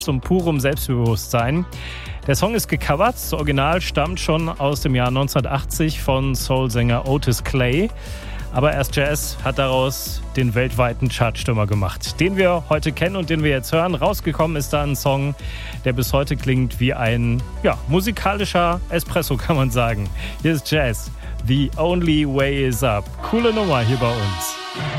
zum purem Selbstbewusstsein. Der Song ist gecovert. Das Original stammt schon aus dem Jahr 1980 von Soul-Sänger Otis Clay. Aber erst Jazz hat daraus den weltweiten Chartstürmer gemacht, den wir heute kennen und den wir jetzt hören. Rausgekommen ist da ein Song, der bis heute klingt wie ein musikalischer Espresso, kann man sagen. Hier ist Jazz. The Only Way Is Up. Coole Nummer hier bei uns.